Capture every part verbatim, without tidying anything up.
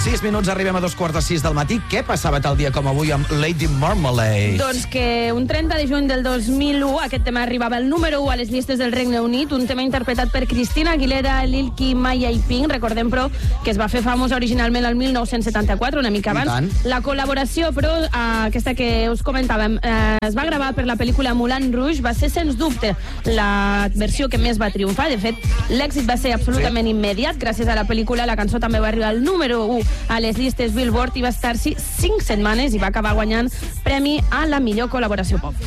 Sis minuts, arribem a dos quarts de sis del matí. Què passava tal dia com avui amb Lady Marmalade? Doncs que un trenta de juny del dos mil u aquest tema arribava al número u a les llistes del Regne Unit, un tema interpretat per Christina Aguilera, Lil Kim, Maya i Pink. Recordem, però, que es va fer famós originalment el mil nou-cents setanta-quatre, una mica abans. La col·laboració, però, eh, aquesta que us comentàvem, eh, es va gravar per la pel·lícula Moulin Rouge, va ser, sens dubte, la versió que més va triomfar. De fet, l'èxit va ser absolutament sí. immediat. Gràcies a la pel·lícula, la cançó també va arribar al número u a les llistes Billboard i va estar-s'hi cinc setmanes i va acabar guanyant premi a la millor col·laboració pop.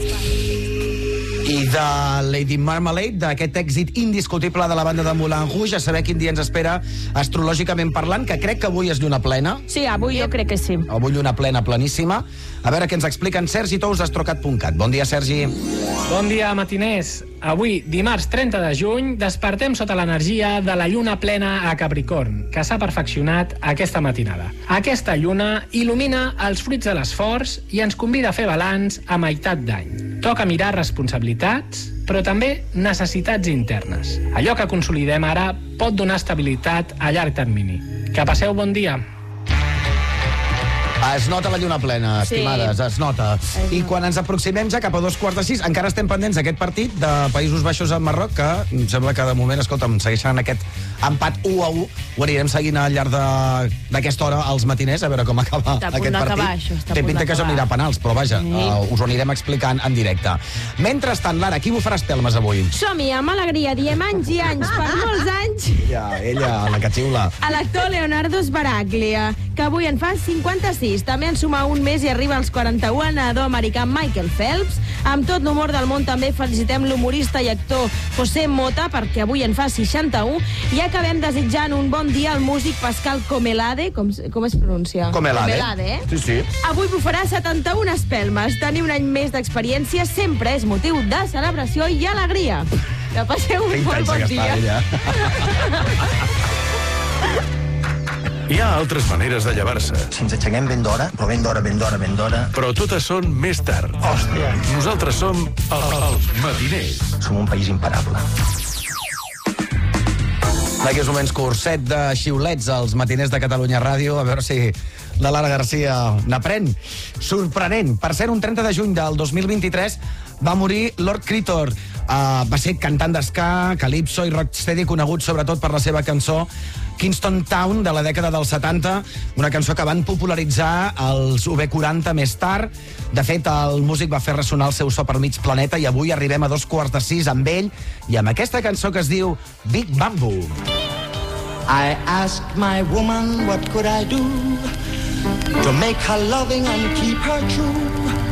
I de Lady Marmalade, d'aquest èxit indiscutible de la banda de Moulin Rouge, a saber quin dia ens espera astrològicament parlant, que crec que avui és lluna plena. Sí, avui jo crec que sí. Avui lluna plena, pleníssima. A veure què ens expliquen Sergi Tous d'Astrocat punt cat. Bon dia, Sergi. Bon dia, matiners. Avui, dimarts trenta de juny, despertem sota l'energia de la lluna plena a Capricorn, que s'ha perfeccionat aquesta matinada. Aquesta lluna il·lumina els fruits de l'esforç i ens convida a fer balanç a meitat d'any. Toca mirar responsabilitats, però també necessitats internes. Allò que consolidem ara pot donar estabilitat a llarg termini. Que passeu bon dia. Es nota la lluna plena, Sí. estimades, es nota. Es I nota. quan ens aproximem ja cap a dos quarts de sis, encara estem pendents d'aquest partit de Països Baixos amb Marroc, que em sembla que de moment, escolta'm, segueixen en aquest empat u a u. Ho anirem seguint al llarg de- d'aquesta hora als matiners, a veure com acaba Està a punt aquest partit. d'acabar, això, està a Té punt pinta que això d'acabar. anirà a penals, però vaja, Sí. uh, us ho anirem explicant en directe. Mentrestant, Lara, qui bufarà espelmes avui? Som-hi, amb alegria, diem anys i anys, per molts anys, Ja, ella, la que xiula. a l'actor Leonardo Sbaraglia, que avui en fa cinquanta-sis. També en suma un mes i arriba als quaranta-u el nedador americà Michael Phelps. Amb tot l'humor del món també felicitem l'humorista i actor José Mota, perquè avui en fa seixanta-u, i acabem desitjant un bon dia al músic Pascal Comelade, com, com es pronuncia? Comelade. Comelade, eh? Sí, sí. Avui bufarà setanta-un espelmes. Tenir un any més d'experiència sempre és motiu de celebració i alegria. Que passeu un Que molt intensa bon que està, dia. ella. Hi ha altres maneres de llevar-se, Si ens aixequem ben d'hora, però ben d'hora, ben d'hora, ben d'hora... però totes són més tard. Hòstia, Nosaltres som el- els matiners. som un país imparable. D'aquí uns moments, curset de xiulets als matiners de Catalunya Ràdio, a veure si la Lara Garcia n'aprèn. Sorprenent. Per ser un trenta de juny del dos mil vint-i-tres va morir Lord Critor. Uh, va ser cantant d'esca, calypso i rocksteady, conegut sobretot per la seva cançó Kingston Town, de la dècada dels setanta, una cançó que van popularitzar els U B quaranta més tard. De fet, el músic va fer ressonar el seu so per mig planeta i avui arribem a dos quarts de sis amb ell i amb aquesta cançó que es diu Big Bamboo. I asked my woman what could I do to make her loving and keep her true.